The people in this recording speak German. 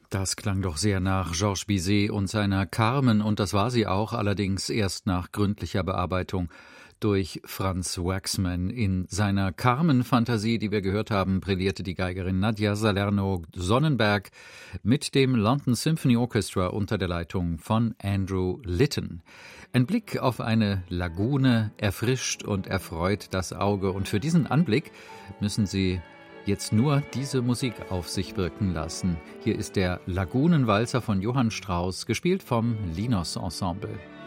Das klang doch sehr nach Georges Bizet und seiner Carmen, und das war sie auch, allerdings erst nach gründlicher Bearbeitung durch Franz Waxman. In seiner Carmen-Fantasie, die wir gehört haben, brillierte die Geigerin Nadja Salerno-Sonnenberg mit dem London Symphony Orchestra unter der Leitung von Andrew Litton. Ein Blick auf eine Lagune erfrischt und erfreut das Auge, und für diesen Anblick müssen Sie jetzt nur diese Musik auf sich wirken lassen. Hier ist der Lagunenwalzer von Johann Strauss, gespielt vom Linos Ensemble.